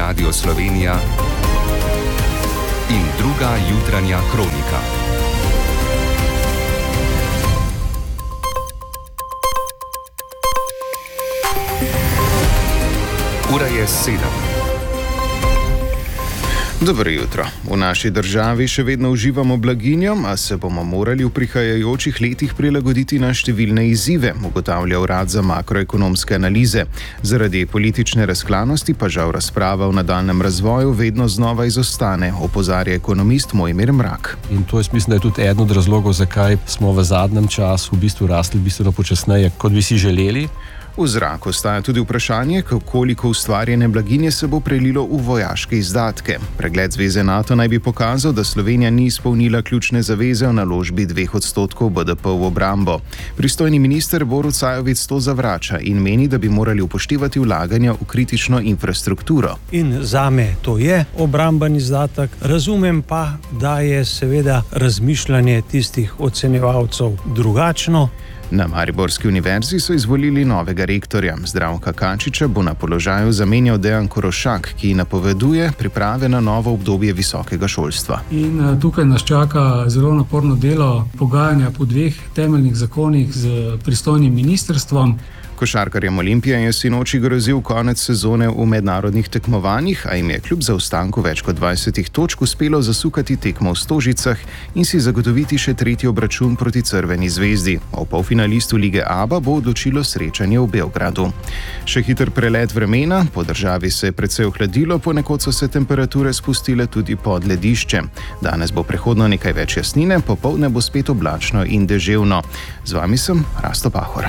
Radio Slovenija in druga jutranja kronika. Ura je 7. Dobro jutro. V naši državi še vedno uživamo blaginjo, a se bomo morali v prihajajočih letih prilagoditi na številne izzive, ugotavlja Urad za makroekonomske analize. Zaradi politične razklanosti pa žal razprava o nadaljnjem razvoju vedno znova izostane, opozarja ekonomist Mojmir Mrak. In to je, mislim, da je tudi eden od razlogov, zakaj smo v zadnjem času v bistvu rasli bistveno počasneje, kot bi si želeli. V zraku ostaja tudi vprašanje, koliko ustvarjene blaginje se bo prelilo v vojaške izdatke. Pregled Zveze NATO naj bi pokazal, da Slovenija ni izpolnila ključne zaveze o naložbi 2% BDP v obrambo. Pristojni minister Borut Sajovic to zavrača in meni, da bi morali upoštevati vlaganja v kritično infrastrukturo. In zame to je obramben izdatek. Razumem pa, da je seveda razmišljanje tistih ocenjevalcev drugačno. Na Mariborski univerzi so izvolili novega rektorja. Zdravka Kačiča bo na položaju zamenjal Dejan Korošak, ki napoveduje priprave na novo obdobje visokega šolstva. In tukaj nas čaka zelo naporno delo, pogajanja po dveh temeljnih zakonih z pristojnim ministrstvom. Košarkarjem Olimpije je sinoči grozil konec sezone v mednarodnih tekmovanjih, a jim je kljub zaostanku več kot 20 točk uspelo zasukati tekmo v Stožicah in si zagotoviti še tretji obračun proti Crveni zvezdi. O polfinalistu lige ABA bo odločilo srečanje v Beogradu. Še hiter prelet vremena, po državi se je precej ohladilo, ponekod so se temperature spustile tudi pod ledišče. Danes bo prehodno nekaj več jasnine, popoldne bo spet oblačno in deževno. Z vami sem Rasto Pahor.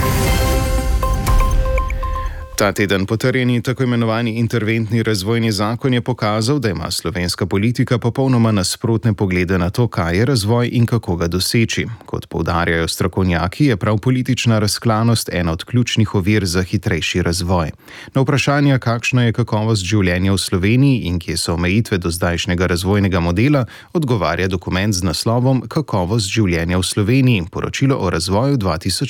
Ta teden potrjeni tako imenovani interventni razvojni zakon je pokazal, da ima slovenska politika popolnoma nasprotne poglede na to, kaj je razvoj in kako ga doseči. Kot poudarjajo strokovnjaki, je prav politična razklanost ena od ključnih ovir za hitrejši razvoj. Na vprašanja, kakšna je kakovost življenja v Sloveniji in kje so omejitve do zdajšnjega razvojnega modela, odgovarja dokument z naslovom Kakovost življenja v Sloveniji, poročilo o razvoju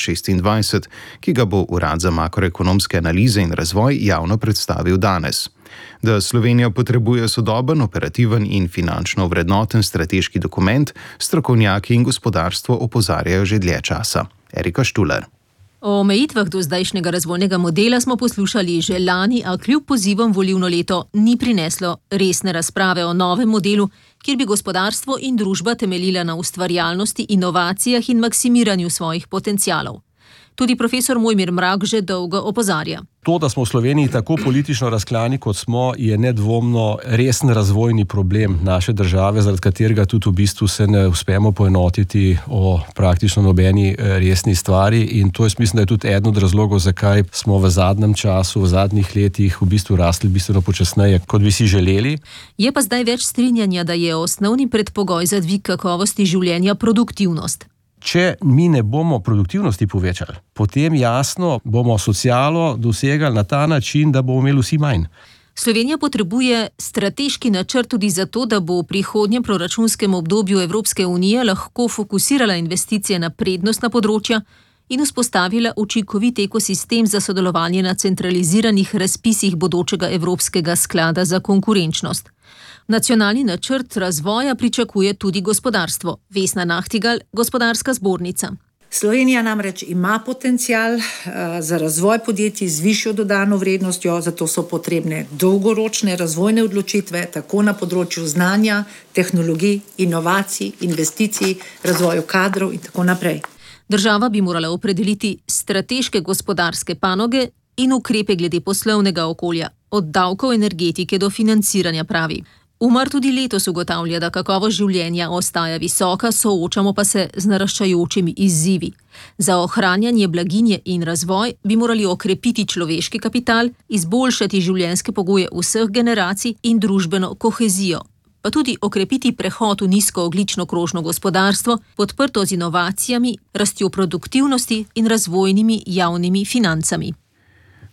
2026, ki ga bo Urad za makroekonomske analize in razvoj javno predstavil danes. Da Slovenija potrebuje sodoben, operativen in finančno vrednoten strateški dokument, strokovnjaki in gospodarstvo opozarjajo že dlje časa. Erika Štuler. O omejitvah do zdajšnjega razvojnega modela smo poslušali že lani, a kljub pozivom volilno leto ni prineslo resne razprave o novem modelu, kjer bi gospodarstvo in družba temeljila na ustvarjalnosti, inovacijah in maksimiranju svojih potencialov. Tudi profesor Mojmir Mrak že dolgo opozarja. To, da smo v Sloveniji tako politično razklani, kot smo, je nedvomno resen razvojni problem naše države, zaradi katerega tudi v bistvu se ne uspemo poenotiti o praktično nobeni resni stvari. In to je, mislim, da je tudi eden od razlogov, zakaj smo v zadnjem času, v zadnjih letih v bistvu rasli bistveno počasneje, kot bi si želeli. Je pa zdaj več strinjanja, da je osnovni predpogoj za dvig kakovosti življenja produktivnost. Če mi ne bomo produktivnosti povečali, potem jasno bomo socialo dosegali na ta način, da bomo imeli vsi manj. Slovenija potrebuje strateški načrt tudi zato, da bo v prihodnjem proračunskem obdobju Evropske unije lahko fokusirala investicije na prednostna področja in vzpostavila učinkovit ekosistem za sodelovanje na centraliziranih razpisih bodočega Evropskega sklada za konkurenčnost. Nacionalni načrt razvoja pričakuje tudi gospodarstvo. Vesna Nahtigal, Gospodarska zbornica. Slovenija namreč ima potencial za razvoj podjetij z višjo dodano vrednostjo, zato so potrebne dolgoročne razvojne odločitve tako na področju znanja, tehnologij, inovacij, investicij, razvoju kadrov in tako naprej. Država bi morala opredeliti strateške gospodarske panoge in ukrepe glede poslovnega okolja, od davkov energetike do financiranja, pravi. Umar tudi letos ugotavlja, da kakovost življenja ostaja visoka, soočamo pa se z naraščajočimi izzivi. Za ohranjanje blaginje in razvoj bi morali okrepiti človeški kapital, izboljšati življenjske pogoje vseh generacij in družbeno kohezijo, pa tudi okrepiti prehod v nizkoogljično krožno gospodarstvo, podprto z inovacijami, rastjo produktivnosti in razvojnimi javnimi financami.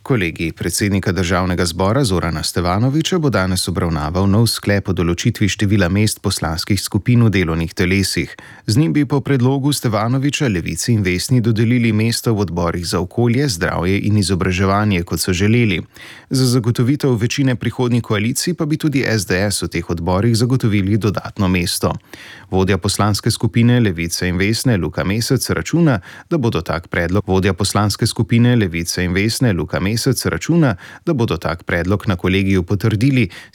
Kolegij predsednika državnega zbora Zorana Stevanovića bo danes obravnaval nov sklep o določitvi števila mest poslanskih skupin v delovnih telesih. Z njim bi po predlogu Stevanovića Levici in Vesni dodelili mesto v odborih za okolje, zdravje in izobraževanje, kot so želeli. Za zagotovitev večine prihodnji koaliciji pa bi tudi SDS v teh odborih zagotovili dodatno mesto. Vodja poslanske skupine Levice in Vesne Luka Mesec računa, da bodo tak predlog na kolegiju potrdili,